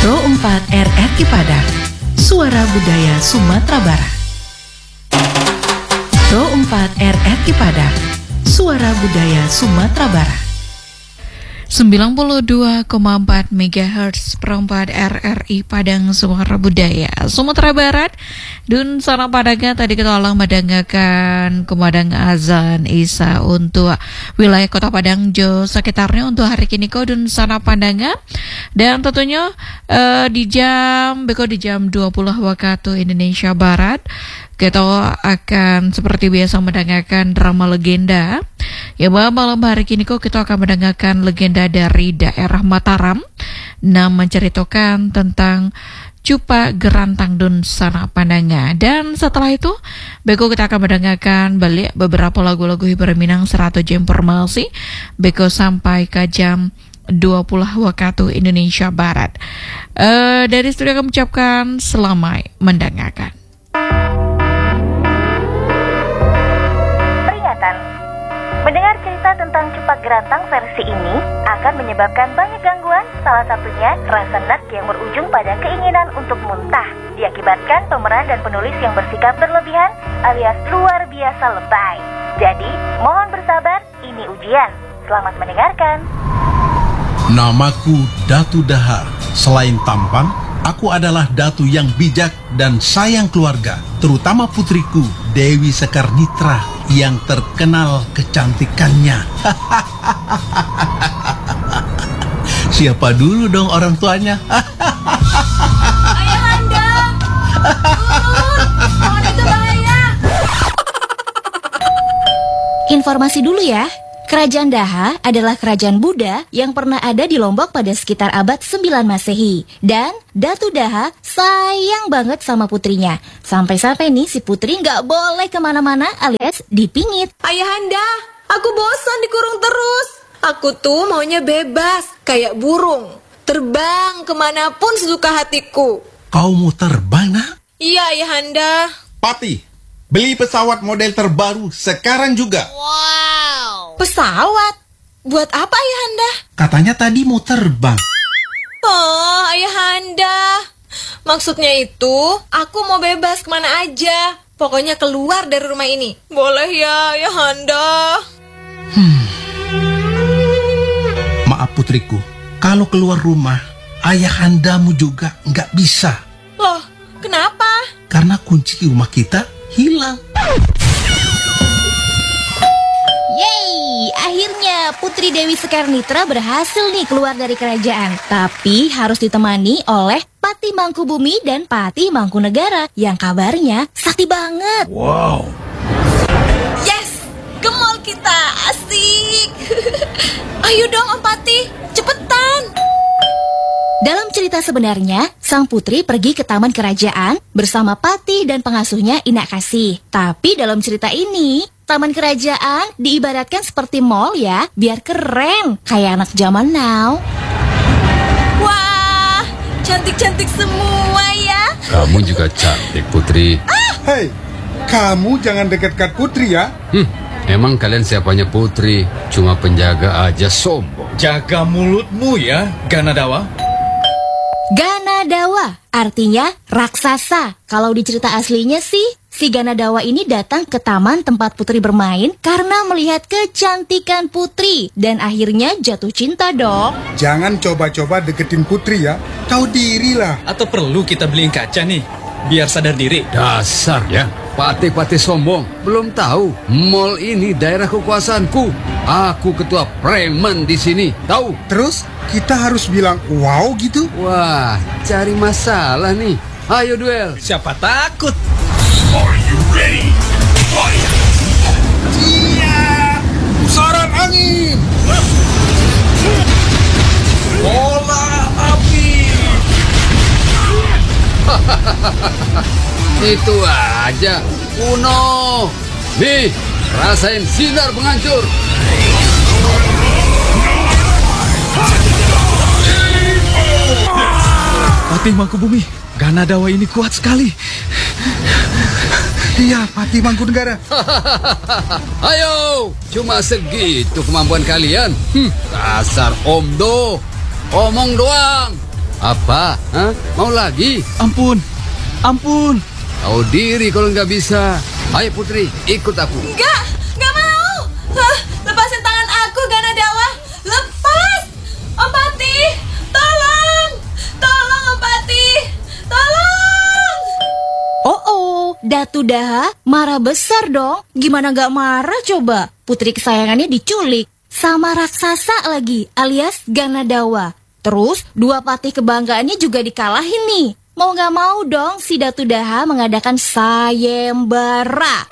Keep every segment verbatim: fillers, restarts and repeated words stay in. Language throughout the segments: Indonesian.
Pro empat R R I Padang, Suara Budaya Sumatera Barat. Pro empat R R I Padang, Suara Budaya Sumatera Barat. sembilan puluh dua koma empat megahertz Pro empat R R I Padang, Suara Budaya Sumatera Barat. Dun sana padangnya tadi kita ulang mendengarkan kumandang azan Isa untuk wilayah Kota Padang Jo sekitarnya untuk hari kini kau dun sana padangnya. Dan tentunya uh, di jam beko di jam dua puluh waktu Indonesia Barat kita akan seperti biasa mendengarkan drama legenda. Ya, malam hari kini kok kita akan mendengarkan legenda dari daerah Mataram. Nah, menceritakan tentang Cupa Gerantang Dun Sana Pandanga. Dan setelah itu, beko kita akan mendengarkan balik beberapa lagu-lagu hiburan Minang seratu informasi. Beko sampai ke jam dua puluh waktu Indonesia Barat. Uh, dari studio kami ucapkan selamat mendengarkan. Mendengar cerita tentang Cupa Gerantang versi ini akan menyebabkan banyak gangguan, salah satunya rasa nek yang berujung pada keinginan untuk muntah, diakibatkan pemeran dan penulis yang bersikap berlebihan alias luar biasa lebay. Jadi, mohon bersabar, ini ujian. Selamat mendengarkan. Namaku Datu Daha. Selain tampan, aku adalah datu yang bijak dan sayang keluarga, terutama putriku Dewi Sekar Nitra yang terkenal kecantikannya. Siapa dulu dong orang tuanya? Ayahanda, turun, pohon itu bahaya. Informasi dulu ya. Kerajaan Daha adalah kerajaan Buddha yang pernah ada di Lombok pada sekitar abad sembilan Masehi. Dan Datu Daha sayang banget sama putrinya. Sampai-sampai nih si putri nggak boleh kemana-mana alias dipingit. Ayahanda, aku bosan dikurung terus. Aku tuh maunya bebas, kayak burung. Terbang kemanapun sesuka hatiku. Kau mau terbang, nak? Iya, Ayahanda. Pati, beli pesawat model terbaru sekarang juga. Wow. Pesawat? Buat apa, Ayahanda? Katanya tadi mau terbang. Oh, Ayahanda. Maksudnya itu, aku mau bebas kemana aja. Pokoknya keluar dari rumah ini. Boleh ya, Ayahanda? Hmm. Maaf putriku, kalau keluar rumah, ayahandamu juga nggak bisa. Loh, kenapa? Karena kunci rumah kita hilang. Yeay, akhirnya Putri Dewi Sekar Nitra berhasil nih keluar dari kerajaan. Tapi harus ditemani oleh Pati Mangkubumi dan Pati Mangkunegara yang kabarnya sakti banget. Wow. Yes, ke mall kita, asik. Ayo dong Om Pati, cepetan. Dalam cerita sebenarnya, sang putri pergi ke taman kerajaan bersama Pati dan pengasuhnya Inak Kasih. Tapi dalam cerita ini, taman kerajaan diibaratkan seperti mall ya, biar keren, kayak anak zaman now. Wah, cantik-cantik semua ya. Kamu juga cantik, Putri. Ah! Hei, kamu jangan dekat-dekat Putri ya. Hmm, emang kalian siapanya Putri? Cuma penjaga aja sombong. Jaga mulutmu ya, Ganadawa. Ganadawa artinya raksasa. Kalau di cerita aslinya sih, si Ganadawa ini datang ke taman tempat putri bermain karena melihat kecantikan putri dan akhirnya jatuh cinta dong. Jangan coba-coba deketin Putri ya. Tahu diri lah. Atau perlu kita beliin kaca nih, biar sadar diri. Dasar ya, pati-pati sombong. Belum tahu, mall ini daerah kekuasaanku. Aku ketua preman di sini, tahu? Terus kita harus bilang wow gitu? Wah, cari masalah nih. Ayo duel. Siapa takut? Are you ready? Fight! Iya! Pusaran angin! Bola api! Itu aja, kuno. Nih, rasain sinar penghancur. Pati Mangkubumi, Ganadawa ini kuat sekali. Iya, Pati Mangkunegara. Ayo, cuma segitu kemampuan kalian. Hmm, dasar omdo, omong doang. Apa? Hah? Mau lagi? Ampun, ampun. Tahu diri kalau nggak bisa. Ayo Putri, ikut aku. Enggak, enggak mau. Hah, lepasin tangan aku, Ganadawa. Lepas. Om Pati, tolong. Tolong Om Pati. Tolong. Oh oh, Datu Daha marah besar dong. Gimana gak marah coba? Putri kesayangannya diculik sama raksasa lagi, alias Ganadawa. Terus dua patih kebanggaannya juga dikalahin nih. Mau gak mau dong si Datu Daha mengadakan sayembara.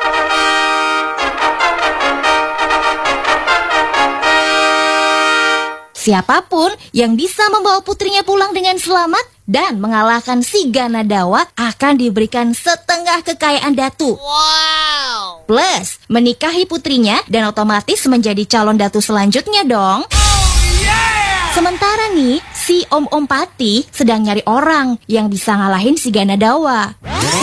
Siapapun yang bisa membawa putrinya pulang dengan selamat dan mengalahkan si Ganadawa akan diberikan setengah kekayaan Datu. Wow. Plus menikahi putrinya dan otomatis menjadi calon Datu selanjutnya dong. Sementara nih, si Om-Om Pati sedang nyari orang yang bisa ngalahin si Ganadawa.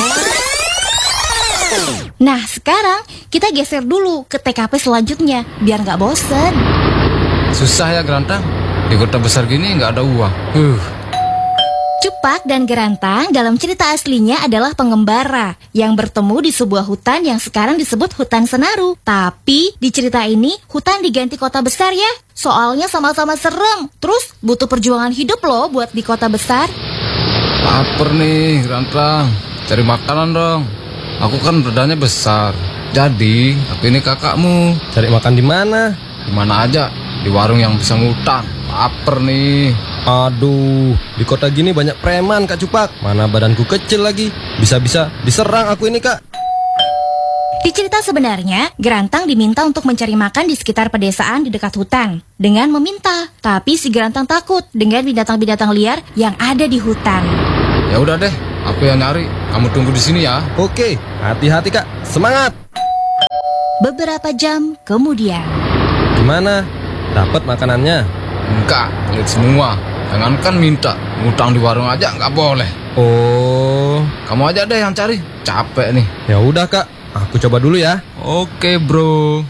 Nah, sekarang kita geser dulu ke T K P selanjutnya, biar nggak bosen. Susah ya Gerantang, di kota besar gini nggak ada uang. Uh. Cupak dan Gerantang dalam cerita aslinya adalah pengembara yang bertemu di sebuah hutan yang sekarang disebut hutan Senaru. Tapi di cerita ini hutan diganti kota besar ya. Soalnya sama-sama serem. Terus butuh perjuangan hidup loh buat di kota besar. Laper nih Gerantang, cari makanan dong. Aku kan badannya besar. Jadi aku ini kakakmu. Cari makan di mana? Di mana aja, di warung yang bisa ngutang. Laper nih. Aduh, di kota gini banyak preman Kak Cupak. Mana badanku kecil lagi. Bisa-bisa diserang aku ini Kak. Di cerita sebenarnya, Gerantang diminta untuk mencari makan di sekitar pedesaan di dekat hutan. Dengan meminta, tapi si Gerantang takut dengan binatang-binatang liar yang ada di hutan. Ya udah deh, aku yang nyari. Kamu tunggu di sini ya. Oke, hati-hati Kak. Semangat. Beberapa jam kemudian. Gimana? Dapat makanannya? Enggak, pelit semua. Jangankan minta, ngutang di warung aja nggak boleh. Oh, kamu aja deh yang cari. Capek nih. Ya udah Kak, aku coba dulu ya. Oke bro.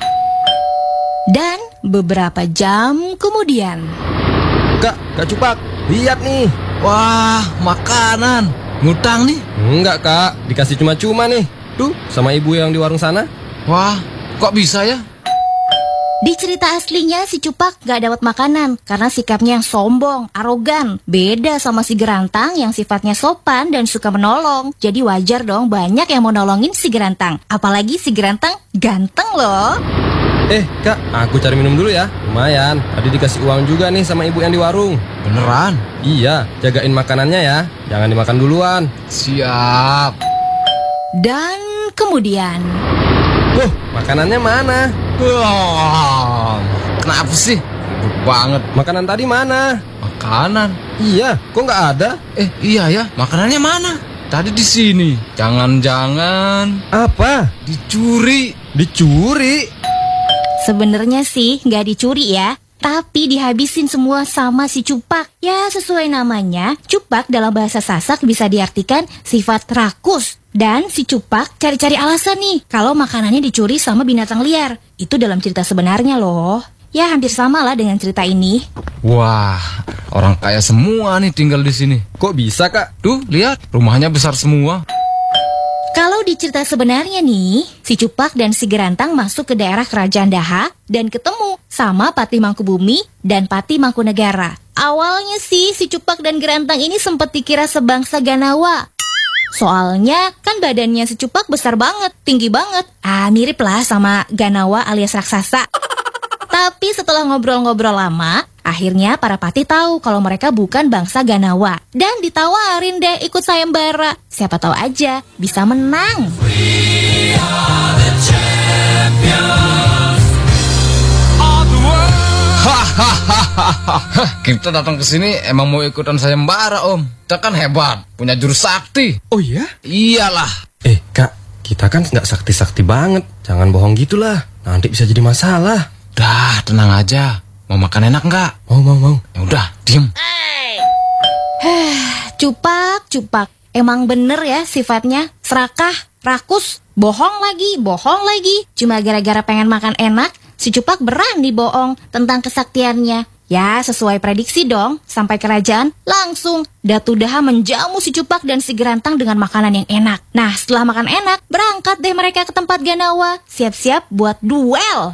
Dan beberapa jam kemudian. Kak, Kak Cupak, lihat nih. Wah, makanan. Ngutang nih? Enggak Kak, dikasih cuma-cuma nih. Tuh, sama ibu yang di warung sana. Wah, kok bisa ya? Di cerita aslinya si Cupak gak dapat makanan karena sikapnya yang sombong, arogan. Beda sama si Gerantang yang sifatnya sopan dan suka menolong. Jadi wajar dong banyak yang mau nolongin si Gerantang. Apalagi si Gerantang ganteng loh. Eh Kak, aku cari minum dulu ya. Lumayan, tadi dikasih uang juga nih sama ibu yang di warung. Beneran? Iya, jagain makanannya ya. Jangan dimakan duluan. Siap. Dan kemudian, Tuh, makanannya mana? Wah, kenapa sih? Ribut banget. Makanan tadi mana? Makanan? Iya, kok nggak ada? Eh, iya ya. Makanannya mana? Tadi di sini. Jangan-jangan apa? Dicuri. Dicuri? Sebenarnya sih nggak dicuri ya, tapi dihabisin semua sama si Cupak. Ya sesuai namanya, Cupak dalam bahasa Sasak bisa diartikan sifat rakus. Dan si Cupak cari-cari alasan nih kalau makanannya dicuri sama binatang liar. Itu dalam cerita sebenarnya loh. Ya hampir sama lah dengan cerita ini. Wah, orang kaya semua nih tinggal di sini. Kok bisa Kak? Tuh, lihat, rumahnya besar semua. Kalau di cerita sebenarnya nih, si Cupak dan si Gerantang masuk ke daerah Kerajaan Daha dan ketemu sama Pati Mangkubumi dan Pati Mangkunegara. Awalnya sih si Cupak dan Gerantang ini sempat dikira sebangsa Ganawa. Soalnya kan badannya si Cupak besar banget, tinggi banget. Ah, mirip lah sama Ganawa alias raksasa. Tapi setelah ngobrol-ngobrol lama, akhirnya para pati tahu kalau mereka bukan bangsa Ganawa. Dan ditawarin deh ikut sayembara. Siapa tahu aja bisa menang. We are the champions of the world. Kita datang ke sini emang mau ikutan sayembara Om. Kita kan hebat, punya jurus sakti. Oh iya? Iyalah. Eh Kak, kita kan nggak sakti-sakti banget. Jangan bohong gitulah, nanti bisa jadi masalah. Dah, tenang aja. Mau makan enak nggak? Mau, mau, mau. Ya udah, diem. Heh, Cupak, Cupak. Emang bener ya sifatnya, serakah, rakus, bohong lagi, bohong lagi. Cuma gara-gara pengen makan enak, si Cupak berani bohong tentang kesaktiannya. Ya, sesuai prediksi dong. Sampai kerajaan, langsung Datu Daha menjamu si Cupak dan si Gerantang dengan makanan yang enak. Nah, setelah makan enak, berangkat deh mereka ke tempat Ganawa. Siap-siap buat duel.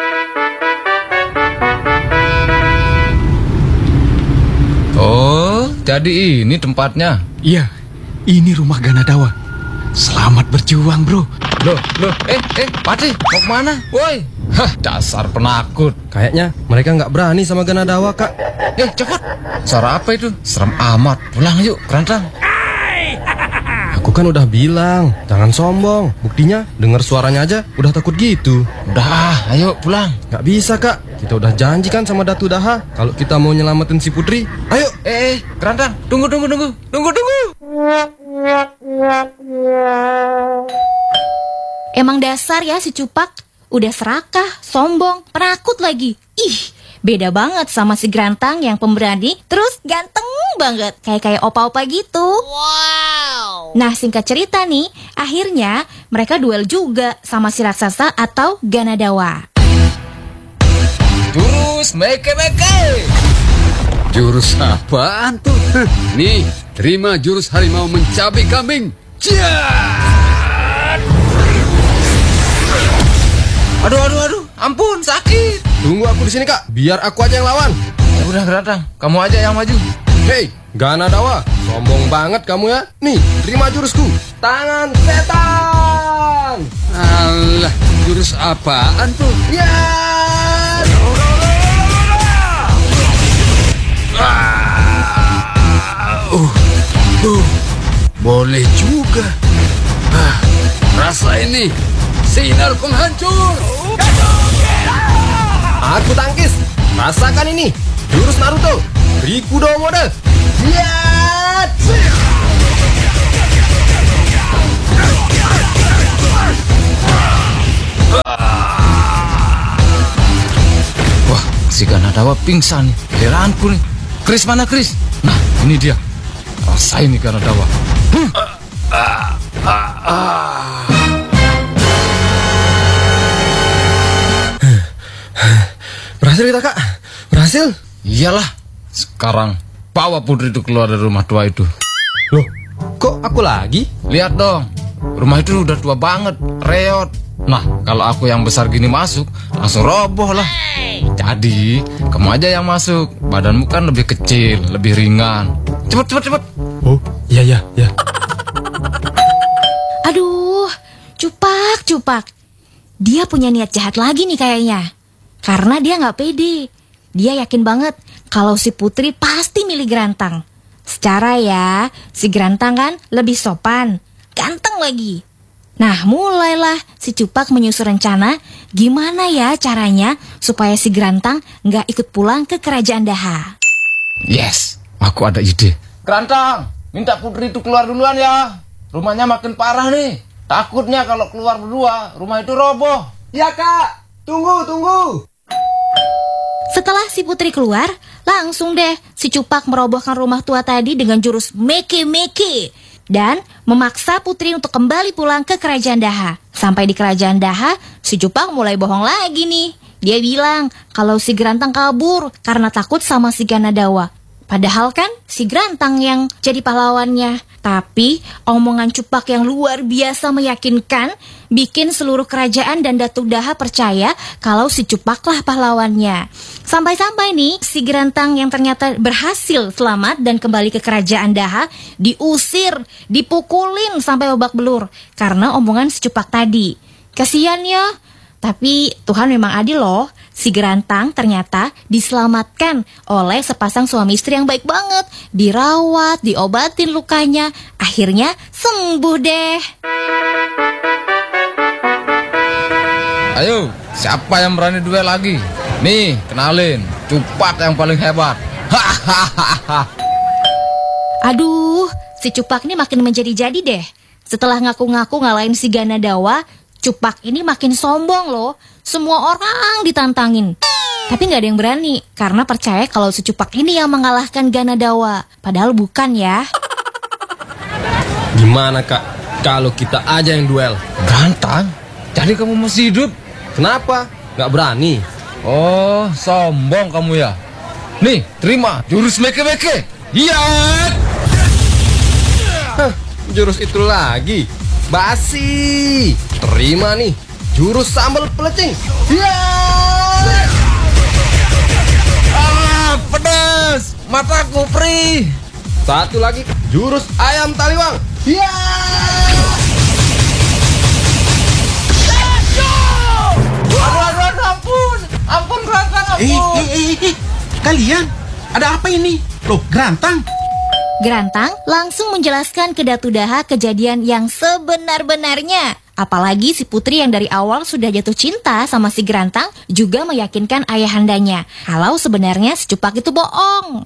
Oh, jadi ini tempatnya? Iya, ini rumah Ganadawa. Selamat berjuang, bro. Loh, loh, eh, eh, Pakcik, mau kemana? Woi, hah, dasar penakut. Kayaknya mereka nggak berani sama Ganadawa, Kak. Eh, cepet. Suara apa itu? Serem amat. Pulang yuk, Gerantang. Aku kan udah bilang, jangan sombong. Buktinya, dengar suaranya aja udah takut gitu. Udah, ayo pulang. Nggak bisa, Kak. Kita udah janji kan sama Datu Daha kalau kita mau nyelamatin si Putri. Ayo. Eh, eh, Gerantang, tunggu, tunggu, tunggu. Tunggu, tunggu. Emang dasar ya si Cupak. Udah serakah, sombong, penakut lagi. Ih, beda banget sama si Gerantang yang pemberani, terus ganteng banget. Kayak-kayak opa-opa gitu. Wow. Nah, singkat cerita nih, akhirnya mereka duel juga sama si raksasa atau Ganadawa. Jurus meke-meke. Jurus apaan tuh? Nih, terima jurus harimau mencabik kambing. Ciat! Aduh, aduh, aduh, ampun, sakit. Tunggu aku di sini, Kak. Biar aku aja yang lawan. Ya udah, Gerantang, kamu aja yang maju. Hei, Ganadawa, sombong banget kamu ya. Nih, terima jurusku. Tangan setan. Alah, jurus apaan tuh? Ya. Uh, uh, boleh juga. Ah, rasa ini sinar penghancur. Aku tangkis. Rasakan ini. Jurus Naruto. Rikudo mode. Lihat. Wah, si Ganadawa pingsan. Giliranku nih. Chris mana Chris? Nah, ini dia. Rasain nih Ganadawa. Hmm. Ah, ah, ah. Berhasil kita, Kak. Berhasil. Iyalah. Sekarang bawa Putri itu keluar dari rumah tua itu. Loh, kok aku lagi? Lihat dong. Rumah itu udah tua banget, reot. Nah, kalau aku yang besar gini masuk, langsung roboh lah. Jadi, kamu aja yang masuk. Badanmu kan lebih kecil, lebih ringan. Cepet, cepet, cepet. Oh, iya, iya, iya. Aduh, Cupak, Cupak. Dia punya niat jahat lagi nih kayaknya. Karena dia nggak pede. Dia yakin banget kalau si Putri pasti milih Gerantang. Secara ya, si Gerantang kan lebih sopan, ganteng lagi. Nah, mulailah si Cupak menyusun rencana gimana ya caranya supaya si Gerantang nggak ikut pulang ke kerajaan Daha. Yes, aku ada ide. Gerantang, minta Putri itu keluar duluan ya. Rumahnya makin parah nih. Takutnya kalau keluar berdua, rumah itu roboh. Ya, Kak. Tunggu, tunggu. Setelah si Putri keluar, langsung deh si Cupak merobohkan rumah tua tadi dengan jurus meke-meke dan memaksa Putri untuk kembali pulang ke kerajaan Daha. Sampai di kerajaan Daha, si Cupak mulai bohong lagi nih. Dia bilang kalau si Gerantang kabur karena takut sama si Ganadawa. Padahal kan si Gerantang yang jadi pahlawannya. Tapi omongan Cupak yang luar biasa meyakinkan bikin seluruh kerajaan dan Datu Daha percaya kalau si Cupaklah pahlawannya. Sampai-sampai nih si Gerantang yang ternyata berhasil selamat dan kembali ke kerajaan Daha diusir, dipukulin sampai babak belur karena omongan si Cupak tadi. Kasian ya. Tapi Tuhan memang adil loh. Si Gerantang ternyata diselamatkan oleh sepasang suami istri yang baik banget. Dirawat, diobatin lukanya. Akhirnya sembuh deh. Ayo, siapa yang berani duel lagi? Nih, kenalin, Cupak yang paling hebat. Hahaha. Aduh, si Cupak ini makin menjadi-jadi deh. Setelah ngaku-ngaku ngalahin si Ganadawa, Cupak ini makin sombong loh. Semua orang ditantangin. Tapi gak ada yang berani karena percaya kalau si Cupak ini yang mengalahkan Ganadawa. Padahal bukan ya. Gimana, Kak? Kalau kita aja yang duel? Gantang? Jadi kamu masih hidup? Kenapa? Gak berani? Oh, sombong kamu ya? Nih, terima jurus meke-meke. Iya. Hah, jurus itu lagi. Basi. Terima nih, jurus sambal pelecing. Iya. Ah, pedas. Mataku perih. Satu lagi, jurus ayam taliwang. Iya. Aduh, aduh, aduh, ampun. Ampun, Gerantang, ampun. Eh, eh, eh, eh, kalian, ada apa ini? Loh, Gerantang. Gerantang langsung menjelaskan ke Datu Daha kejadian yang sebenar-benarnya. Apalagi si Putri yang dari awal sudah jatuh cinta sama si Gerantang juga meyakinkan ayahandanya kalau sebenarnya si Cupak itu bohong.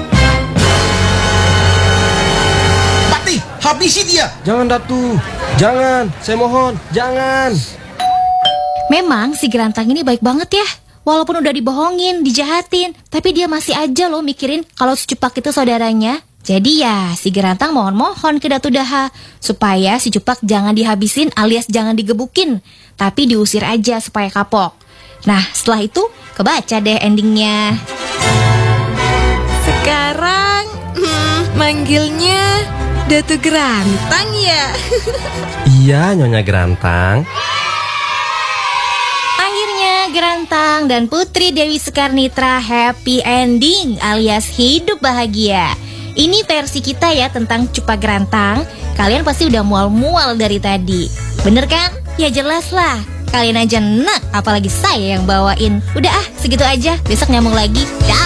Patih, habisi dia. Jangan Datu, jangan, saya mohon, jangan. Memang si Gerantang ini baik banget ya. Walaupun udah dibohongin, dijahatin, tapi dia masih aja loh mikirin kalau si Cupak itu saudaranya. Jadi ya, si Gerantang mohon-mohon ke Datu Daha supaya si Cupak jangan dihabisin alias jangan digebukin, tapi diusir aja supaya kapok. Nah, setelah itu kebaca deh endingnya. Sekarang hmm, manggilnya Datu Gerantang ya. Iya, Nyonya Gerantang. Akhirnya Gerantang dan Putri Dewi Sekarnitra happy ending alias hidup bahagia. Ini versi kita ya tentang Cupak Gerantang. Kalian pasti udah mual-mual dari tadi. Bener kan? Ya jelas lah. Kalian aja enak, apalagi saya yang bawain. Udah ah, segitu aja. Besok nyambung lagi. Dah.